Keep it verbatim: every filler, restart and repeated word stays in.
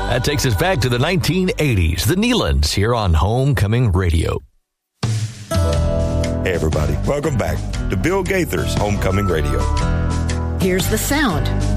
That takes us back to the nineteen eighties. The Nealons here on Homecoming Radio. Hey, everybody. Welcome back to Bill Gaither's Homecoming Radio. Here's the sound